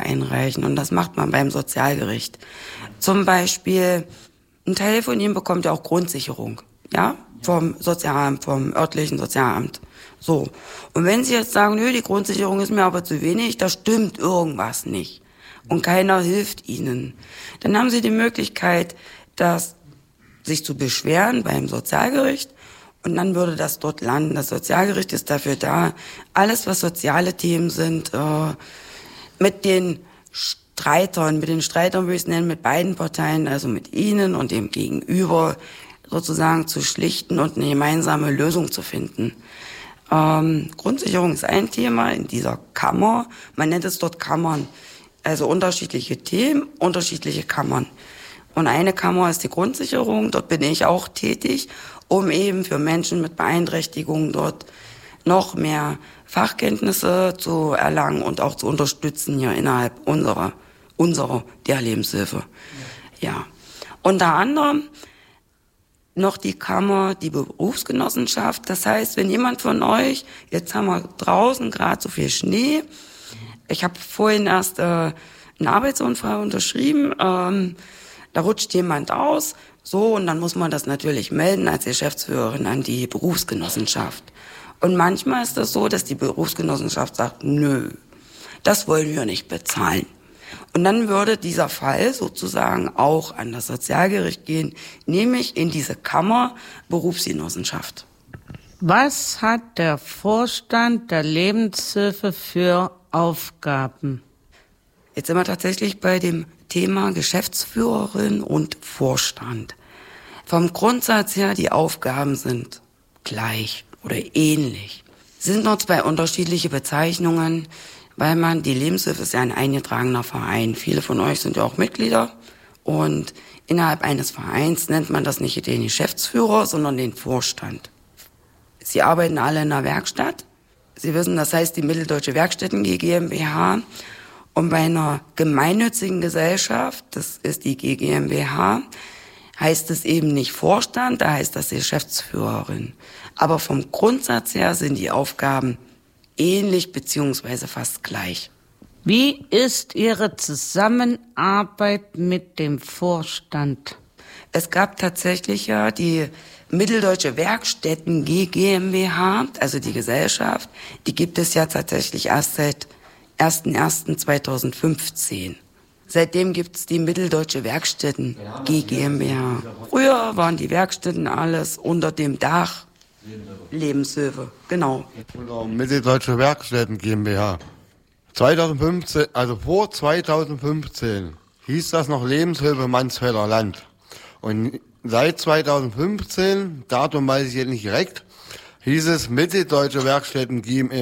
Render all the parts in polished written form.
einreichen und das macht man beim Sozialgericht. Zum Beispiel, ein Teil von ihnen bekommt ja auch Grundsicherung, ja, vom Sozialamt, vom örtlichen Sozialamt. So. Und wenn sie jetzt sagen, nö, die Grundsicherung ist mir aber zu wenig, da stimmt irgendwas nicht und keiner hilft ihnen, dann haben sie die Möglichkeit, sich zu beschweren beim Sozialgericht und dann würde das dort landen. Das Sozialgericht ist dafür da, alles, was soziale Themen sind, mit den Streitern würde ich es nennen, mit beiden Parteien, also mit Ihnen und dem Gegenüber sozusagen zu schlichten und eine gemeinsame Lösung zu finden. Grundsicherung ist ein Thema in dieser Kammer. Man nennt es dort Kammern. Also unterschiedliche Themen, unterschiedliche Kammern. Und eine Kammer ist die Grundsicherung. Dort bin ich auch tätig, um eben für Menschen mit Beeinträchtigungen dort noch mehr Fachkenntnisse zu erlangen und auch zu unterstützen hier innerhalb unserer der Lebenshilfe. Ja. Unter anderem noch die Kammer, die Berufsgenossenschaft. Das heißt, wenn jemand von euch, jetzt haben wir draußen gerade so viel Schnee, ich habe vorhin erst einen Arbeitsunfall unterschrieben, da rutscht jemand aus, so, und dann muss man das natürlich melden als Geschäftsführerin an die Berufsgenossenschaft. Und manchmal ist das so, dass die Berufsgenossenschaft sagt, nö, das wollen wir nicht bezahlen. Und dann würde dieser Fall sozusagen auch an das Sozialgericht gehen, nämlich in diese Kammer Berufsgenossenschaft. Was hat der Vorstand der Lebenshilfe für Aufgaben? Jetzt sind wir tatsächlich bei dem Thema Geschäftsführerin und Vorstand. Vom Grundsatz her, die Aufgaben sind gleich oder ähnlich. Es sind nur zwei unterschiedliche Bezeichnungen, weil die Lebenshilfe ist ja ein eingetragener Verein. Viele von euch sind ja auch Mitglieder und innerhalb eines Vereins nennt man das nicht den Geschäftsführer, sondern den Vorstand. Sie arbeiten alle in einer Werkstatt. Sie wissen, das heißt die Mitteldeutsche Werkstätten GmbH. Und bei einer gemeinnützigen Gesellschaft, das ist die GmbH, heißt es eben nicht Vorstand, da heißt das Geschäftsführerin. Aber vom Grundsatz her sind die Aufgaben ähnlich beziehungsweise fast gleich. Wie ist Ihre Zusammenarbeit mit dem Vorstand? Es gab tatsächlich ja die Mitteldeutsche Werkstätten GmbH, also die Gesellschaft, die gibt es ja tatsächlich erst seit 01.01.2015. Seitdem gibt's die Mitteldeutsche Werkstätten GmbH. Früher waren die Werkstätten alles unter dem Dach Lebenshilfe, genau. Mitteldeutsche Werkstätten GmbH. 2015, also vor 2015 hieß das noch Lebenshilfe Mansfelder Land. Und seit 2015, Datum weiß ich jetzt nicht direkt, hieß es Mitteldeutsche Werkstätten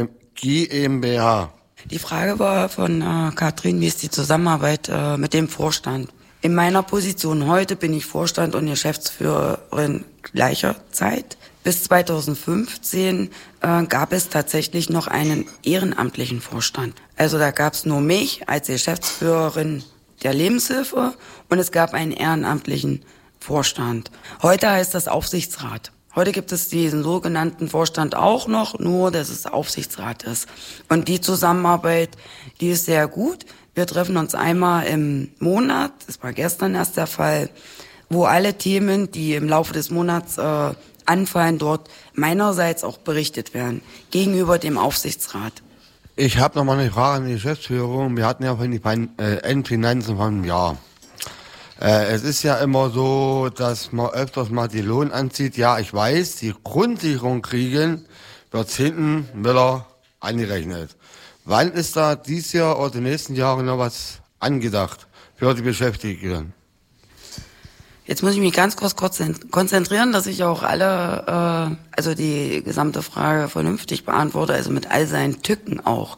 GmbH. Die Frage war von Katrin, wie ist die Zusammenarbeit mit dem Vorstand? In meiner Position heute bin ich Vorstand und Geschäftsführerin gleicher Zeit. Bis 2015 gab es tatsächlich noch einen ehrenamtlichen Vorstand. Also da gab es nur mich als Geschäftsführerin der Lebenshilfe und es gab einen ehrenamtlichen Vorstand. Heute heißt das Aufsichtsrat. Heute gibt es diesen sogenannten Vorstand auch noch, nur dass es Aufsichtsrat ist. Und die Zusammenarbeit, die ist sehr gut. Wir treffen uns einmal im Monat, das war gestern erst der Fall, wo alle Themen, die im Laufe des Monats anfallen, dort meinerseits auch berichtet werden, gegenüber dem Aufsichtsrat. Ich habe noch mal eine Frage an die Geschäftsführung. Wir hatten ja von den Endfinanzen von einem Jahr. Es ist ja immer so, dass man öfters mal die Lohn anzieht. Ja, ich weiß, die Grundsicherung kriegen, wird hinten Müller angerechnet. Wann ist da dieses Jahr oder die nächsten Jahre noch was angedacht für die Beschäftigten? Jetzt muss ich mich ganz kurz konzentrieren, dass ich auch alle, also die gesamte Frage vernünftig beantworte, also mit all seinen Tücken auch.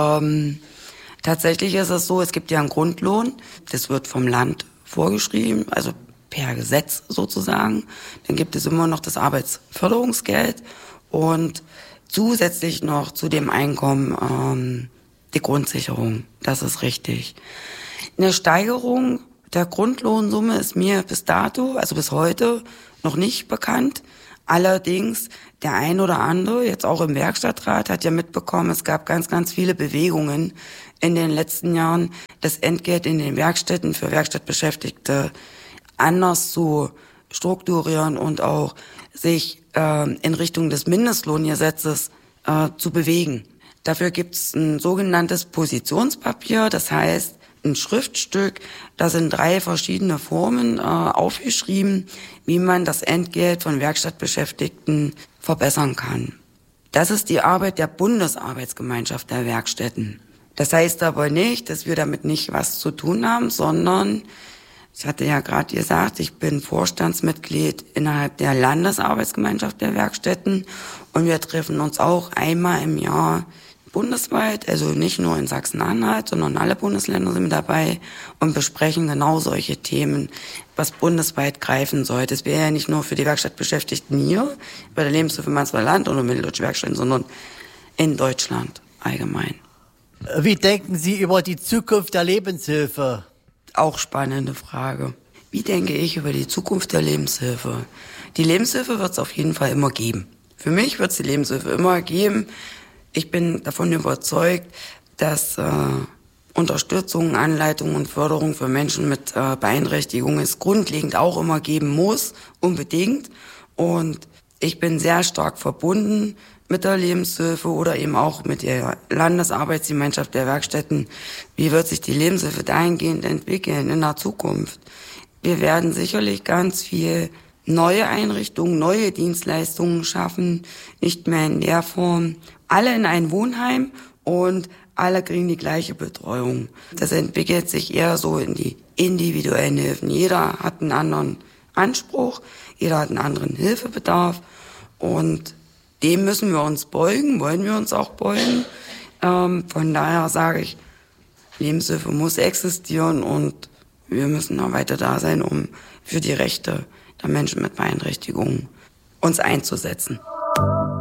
Tatsächlich ist es so, es gibt ja einen Grundlohn, das wird vom Land vorgeschrieben, also per Gesetz sozusagen. Dann gibt es immer noch das Arbeitsförderungsgeld und zusätzlich noch zu dem Einkommen die Grundsicherung. Das ist richtig. Eine Steigerung der Grundlohnsumme ist mir bis dato, also bis heute, noch nicht bekannt. Allerdings, der ein oder andere, jetzt auch im Werkstattrat, hat ja mitbekommen, es gab ganz, ganz viele Bewegungen in den letzten Jahren das Entgelt in den Werkstätten für Werkstattbeschäftigte anders zu strukturieren und auch sich in Richtung des Mindestlohngesetzes zu bewegen. Dafür gibt es ein sogenanntes Positionspapier, das heißt ein Schriftstück, da sind 3 verschiedene Formen aufgeschrieben, wie man das Entgelt von Werkstattbeschäftigten verbessern kann. Das ist die Arbeit der Bundesarbeitsgemeinschaft der Werkstätten. Das heißt aber nicht, dass wir damit nicht was zu tun haben, sondern, ich hatte ja gerade gesagt, ich bin Vorstandsmitglied innerhalb der Landesarbeitsgemeinschaft der Werkstätten und wir treffen uns auch einmal im Jahr bundesweit, also nicht nur in Sachsen-Anhalt, sondern alle Bundesländer sind mit dabei und besprechen genau solche Themen, was bundesweit greifen soll. Das wäre ja nicht nur für die Werkstattbeschäftigten hier bei der Lebenshilfe Mansfelder Land oder Mitteldeutsche Werkstätten, sondern in Deutschland allgemein. Wie denken Sie über die Zukunft der Lebenshilfe? Auch spannende Frage. Wie denke ich über die Zukunft der Lebenshilfe? Die Lebenshilfe wird es auf jeden Fall immer geben. Für mich wird es die Lebenshilfe immer geben. Ich bin davon überzeugt, dass Unterstützung, Anleitung und Förderung für Menschen mit Beeinträchtigung es grundlegend auch immer geben muss, unbedingt. Und ich bin sehr stark verbunden mit der Lebenshilfe oder eben auch mit der Landesarbeitsgemeinschaft der Werkstätten. Wie wird sich die Lebenshilfe dahingehend entwickeln in der Zukunft? Wir werden sicherlich ganz viel neue Einrichtungen, neue Dienstleistungen schaffen, nicht mehr in der Form. Alle in ein Wohnheim und alle kriegen die gleiche Betreuung. Das entwickelt sich eher so in die individuellen Hilfen. Jeder hat einen anderen Anspruch, jeder hat einen anderen Hilfebedarf und dem müssen wir uns beugen, wollen wir uns auch beugen. Von daher sage ich, Lebenshilfe muss existieren und wir müssen auch weiter da sein, um für die Rechte der Menschen mit Beeinträchtigungen uns einzusetzen.